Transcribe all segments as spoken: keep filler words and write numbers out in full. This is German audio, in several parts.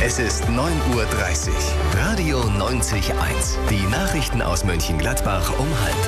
Es ist neun Uhr dreißig. Radio neunzig Komma eins. Die Nachrichten aus Mönchengladbach um halb.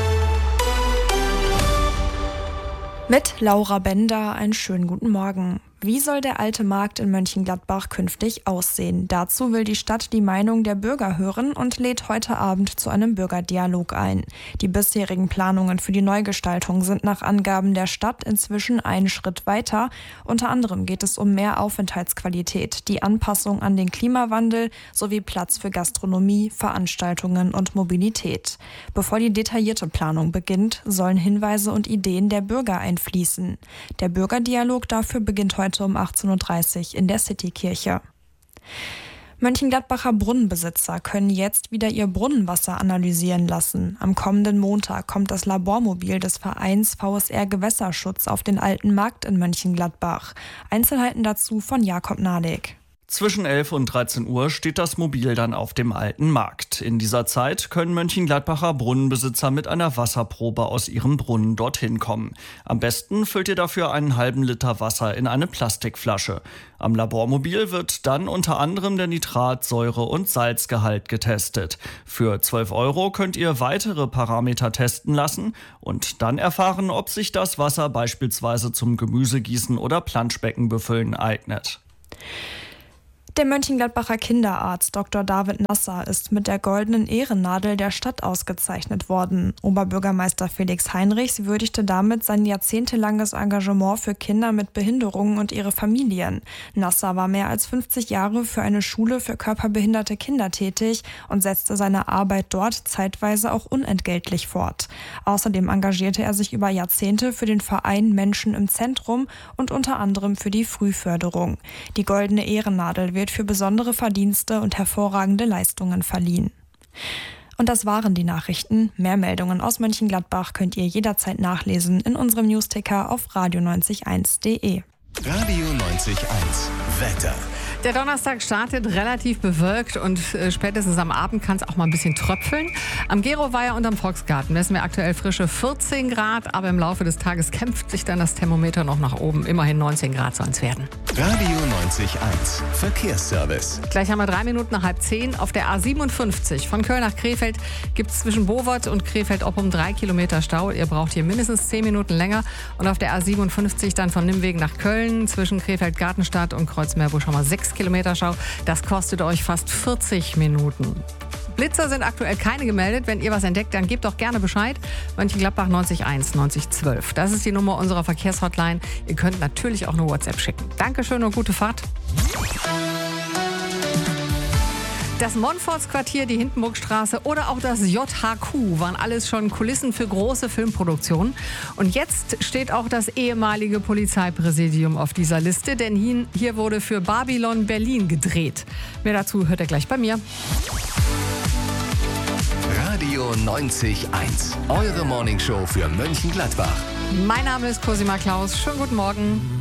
Mit Laura Bender einen schönen guten Morgen. Wie soll der alte Markt in Mönchengladbach künftig aussehen? Dazu will die Stadt die Meinung der Bürger hören und lädt heute Abend zu einem Bürgerdialog ein. Die bisherigen Planungen für die Neugestaltung sind nach Angaben der Stadt inzwischen einen Schritt weiter. Unter anderem geht es um mehr Aufenthaltsqualität, die Anpassung an den Klimawandel sowie Platz für Gastronomie, Veranstaltungen und Mobilität. Bevor die detaillierte Planung beginnt, sollen Hinweise und Ideen der Bürger einfließen. Der Bürgerdialog dafür beginnt heute um achtzehn Uhr dreißig in der Citykirche. Mönchengladbacher Brunnenbesitzer können jetzt wieder ihr Brunnenwasser analysieren lassen. Am kommenden Montag kommt das Labormobil des Vereins V S R Gewässerschutz auf den Alten Markt in Mönchengladbach. Einzelheiten dazu von Jakob Nadig. Zwischen elf und dreizehn Uhr steht das Mobil dann auf dem Alten Markt. In dieser Zeit können Mönchengladbacher Brunnenbesitzer mit einer Wasserprobe aus ihrem Brunnen dorthin kommen. Am besten füllt ihr dafür einen halben Liter Wasser in eine Plastikflasche. Am Labormobil wird dann unter anderem der Nitrat-, Säure- und Salzgehalt getestet. Für zwölf Euro könnt ihr weitere Parameter testen lassen und dann erfahren, ob sich das Wasser beispielsweise zum Gemüsegießen oder Planschbecken befüllen eignet. Der Mönchengladbacher Kinderarzt Doktor David Nasser ist mit der Goldenen Ehrennadel der Stadt ausgezeichnet worden. Oberbürgermeister Felix Heinrichs würdigte damit sein jahrzehntelanges Engagement für Kinder mit Behinderungen und ihre Familien. Nasser war mehr als fünfzig Jahre für eine Schule für körperbehinderte Kinder tätig und setzte seine Arbeit dort zeitweise auch unentgeltlich fort. Außerdem engagierte er sich über Jahrzehnte für den Verein Menschen im Zentrum und unter anderem für die Frühförderung. Die Goldene Ehrennadel wird für besondere Verdienste und hervorragende Leistungen verliehen. Und das waren die Nachrichten. Mehr Meldungen aus Mönchengladbach könnt ihr jederzeit nachlesen in unserem Newsticker auf radio neunzig Komma eins punkt de. Radio neunzig Komma eins. Wetter. Der Donnerstag startet relativ bewölkt und äh, spätestens am Abend kann es auch mal ein bisschen tröpfeln. Am Geroweiher und am Volksgarten messen wir aktuell frische vierzehn Grad, aber im Laufe des Tages kämpft sich dann das Thermometer noch nach oben. Immerhin neunzehn Grad sollen es werden. Radio neunzig Komma eins. Verkehrsservice. Gleich haben wir drei Minuten nach halb zehn. Auf der A siebenundfünfzig von Köln nach Krefeld gibt es zwischen Bowort und Krefeld-Oppum drei Kilometer Stau. Ihr braucht hier mindestens zehn Minuten länger. Und auf der A siebenundfünfzig dann von Nimwegen nach Köln zwischen Krefeld-Gartenstadt und Kreuzmeerbusch haben wir sechs Kilometer Stau. Das kostet euch fast vierzig Minuten. Blitzer sind aktuell keine gemeldet. Wenn ihr was entdeckt, dann gebt doch gerne Bescheid. Mönchengladbach neunzig Komma eins neunzig zwölf. Das ist die Nummer unserer Verkehrshotline. Ihr könnt natürlich auch eine WhatsApp schicken. Dankeschön und gute Fahrt. Das Monfortsquartier, die Hindenburgstraße oder auch das J H Q waren alles schon Kulissen für große Filmproduktionen. Und jetzt steht auch das ehemalige Polizeipräsidium auf dieser Liste, denn hier wurde für Babylon Berlin gedreht. Mehr dazu hört ihr gleich bei mir. Radio neunzig Komma eins. Eure Morningshow für Mönchengladbach. Mein Name ist Cosima Klaus. Schönen guten Morgen.